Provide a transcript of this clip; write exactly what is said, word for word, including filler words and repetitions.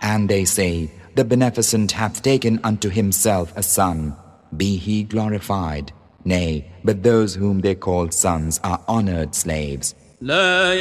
And they say, the Beneficent hath taken unto himself a son. Be he glorified. Nay, but those whom they call sons are honored slaves. لا